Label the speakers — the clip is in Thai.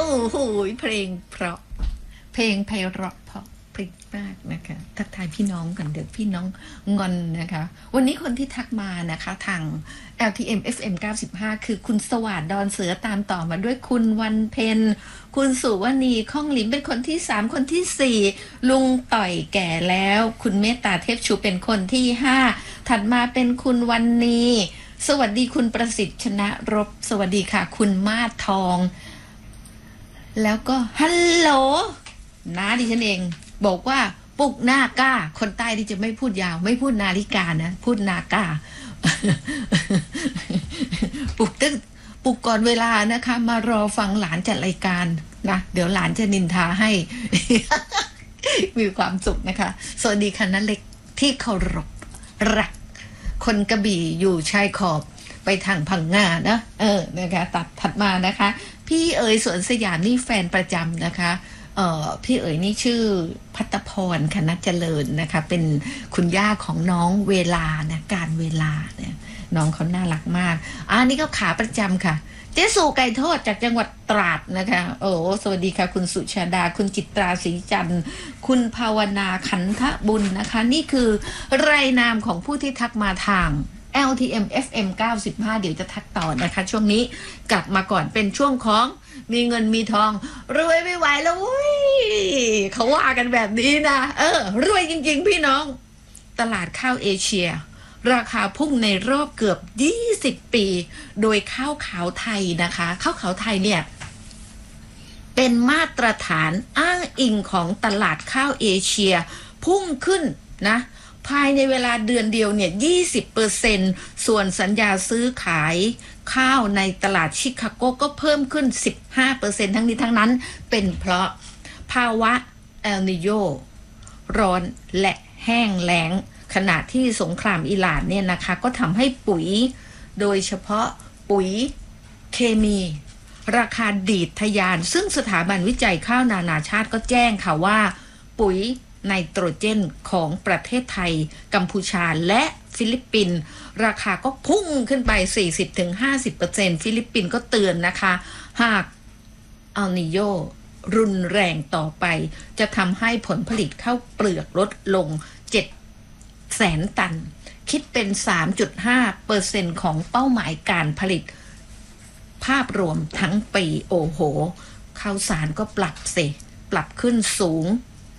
Speaker 1: โหเพลงเพราะเพลงไพเราะเพราะพริ้งมากนะคะทักทายพี่น้องกันเดี๋ยวพี่น้องงอนนะคะวันนี้คนที่ทักมานะคะทาง LTM FM 95คือคุณสวัสดิ์ดอนเสือตามต่อมาด้วยคุณวันเพ็ญคุณสุวณีข้องหลิมเป็นคนที่3คนที่4ลุงต่อยแก่แล้วคุณเมตตาเทพชูเป็นคนที่5ถัดมาเป็นคุณวันนีสวัสดีคุณประสิทธิ์ชนะรบสวัสดีค่ะคุณมาศทองแล้วก็ฮัลโหลน้าดิฉันเองบอกว่าปลุกนาก้าคนใต้ที่จะไม่พูดยาวไม่พูดนาฬิกานะพูดนาก้า ปลุกก่อนเวลานะคะมารอฟังหลานจัดรายการนะเดี๋ยวหลานจะนินทาให้ มีความสุขนะคะสวัสดีค่ะนันเล็กที่เคารพรักคนกระบี่อยู่ชายขอบไปทางพังงานะนะคะถัดมานะคะพี่เอ๋ยสวนสยามนี่แฟนประจำนะคะพี่เอ๋ยนี่ชื่อภัตพรคณะเจริญนะคะเป็นคุณย่าของน้องเวลานะการเวลาเนี่ยน้องเขาน่ารักมากนี่ก็ขาประจำค่ะเจ๊สู่ไก่ทอดจากจังหวัดตราดนะคะโอ้สวัสดีค่ะคุณสุชาดาคุณจิตราศรีจันทร์คุณภาวนาขันธบุญนะคะนี่คือรายนามของผู้ที่ทักมาทาง LTM FM 95เดี๋ยวจะทักต่อนะคะช่วงนี้กลับมาก่อนเป็นช่วงของมีเงินมีทองรวยไม่ไหวแล้วเขาว่ากันแบบนี้นะรวยจริงๆพี่น้องตลาดข้าวเอเชียราคาพุ่งในรอบเกือบ20ปีโดยข้าวขาวไทยนะคะข้าวขาวไทยเนี่ยเป็นมาตรฐานอ้างอิงของตลาดข้าวเอเชียพุ่งขึ้นนะภายในเวลาเดือนเดียวเนี่ย 20% ส่วนสัญญาซื้อขายข้าวในตลาดชิคาโกก็เพิ่มขึ้น 15% ทั้งนี้ทั้งนั้นเป็นเพราะภาวะเอลนิโญร้อนและแห้งแล้งขณะที่สงครามอิหร่านเนี่ยนะคะก็ทำให้ปุ๋ยโดยเฉพาะปุ๋ยเคมีราคาดีดทะยานซึ่งสถาบันวิจัยข้าวนานาชาติก็แจ้งค่ะว่าปุ๋ยไนโตรเจนของประเทศไทยกัมพูชาและฟิลิปปินส์ราคาก็พุ่งขึ้นไป 40-50% ฟิลิปปินส์ก็เตือนนะคะหากเอลนิโญรุนแรงต่อไปจะทำให้ผลผลิตข้าวเปลือกลดลง700,000 ตันคิดเป็น 3.5% ของเป้าหมายการผลิตภาพรวมทั้งปีโอ้โหข้าวสารก็ปรับขึ้นสูง